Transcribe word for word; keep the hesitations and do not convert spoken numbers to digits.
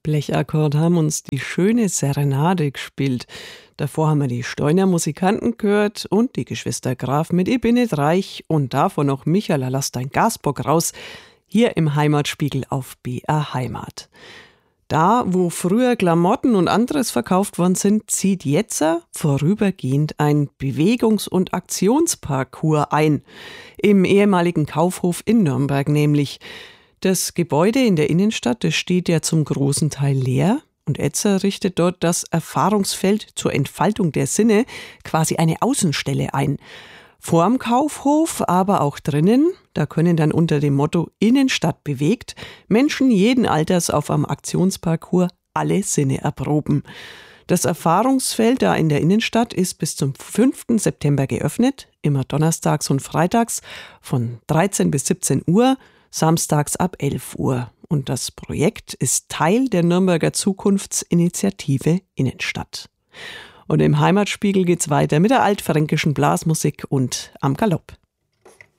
Blechakkord haben uns die schöne Serenade gespielt. Davor haben wir die Steuner Musikanten gehört und die Geschwister Graf mit Ich bin nicht reich und davon noch Michael, lass dein Gasbock raus, hier im Heimatspiegel auf B R Heimat. Da, wo früher Klamotten und anderes verkauft worden sind, zieht jetzt vorübergehend ein Bewegungs- und Aktionsparcours ein. Im ehemaligen Kaufhof in Nürnberg nämlich. Das Gebäude in der Innenstadt, das steht ja zum großen Teil leer. Und Etzer richtet dort das Erfahrungsfeld zur Entfaltung der Sinne, quasi eine Außenstelle ein. Vorm Kaufhof, aber auch drinnen, da können dann unter dem Motto Innenstadt bewegt Menschen jeden Alters auf einem Aktionsparcours alle Sinne erproben. Das Erfahrungsfeld da in der Innenstadt ist bis zum fünften September geöffnet, immer donnerstags und freitags von dreizehn bis siebzehn Uhr, samstags ab elf Uhr. Und das Projekt ist Teil der Nürnberger Zukunftsinitiative Innenstadt. Und im Heimatspiegel geht's weiter mit der altfränkischen Blasmusik und am Galopp.